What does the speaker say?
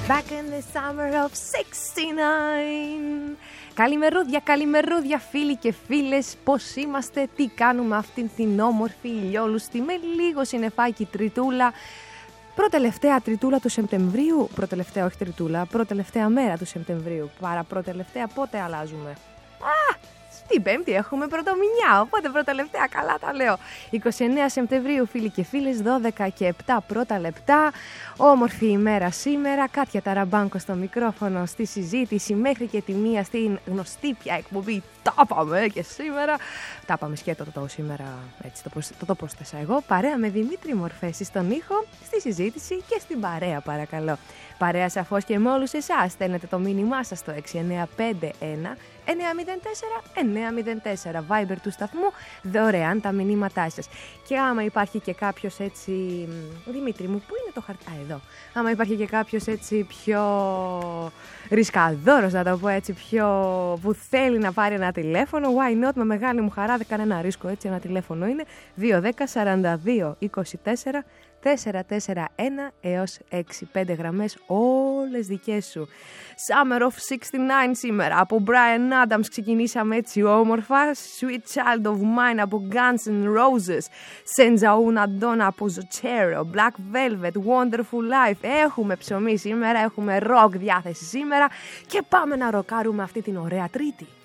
Back in the summer of 69. Καλημερούδια φίλοι και φίλες. Πώς είμαστε, τι κάνουμε αυτήν την όμορφη ηλιόλουστη με λίγο συννεφάκι τριτούλα. Πρώτη-τελευταία τριτούλα του Σεπτεμβρίου. Πρώτη-τελευταία, όχι τριτούλα. Πρώτη-τελευταία μέρα του Σεπτεμβρίου. Πρώτη-τελευταία πότε αλλάζουμε? Την Πέμπτη έχουμε πρωτομηνιά, οπότε πρώτα-τελευταία καλά τα λέω. 29 Σεπτεμβρίου φίλοι και φίλες, 12 και 7 πρώτα λεπτά. Όμορφη ημέρα σήμερα, Κάτια Ταραμπάνκο στο μικρόφωνο, στη συζήτηση μέχρι και τη μία στην γνωστή πια εκπομπή. Τα πάμε και σήμερα. Τα πάμε σκέτο το σήμερα, έτσι το πρόσθεσα εγώ. Παρέα με Δημήτρη Μορφέση στον ήχο, στη συζήτηση και στην παρέα παρακαλώ. Παρέα σαφώς και με όλους εσάς. Στέλνετε το μήνυμά σας στο 6951 904 Viber του σταθμού, δωρεάν τα μηνύματά σας. Και άμα υπάρχει και κάποιος έτσι, Δημήτρη μου, πού είναι το χαρτί? Εδώ. Άμα υπάρχει και κάποιος έτσι πιο ρισκαδόρος, να το πω έτσι, πιο που θέλει να πάρει ένα τηλέφωνο, why not, με μεγάλη μου χαρά, δεν κανένα ρίσκο, έτσι ένα τηλέφωνο είναι 210 42 24 441 έως 6-5 γραμμές, όλες δικές σου. Summer of 69 σήμερα, από Brian Adams ξεκινήσαμε έτσι όμορφα. Sweet Child of Mine από Guns N' Roses, Senza una Donna από Zocero, Black Velvet, Wonderful Life. Έχουμε ψωμί σήμερα, έχουμε rock διάθεση σήμερα και πάμε να ροκάρουμε αυτή την ωραία Τρίτη.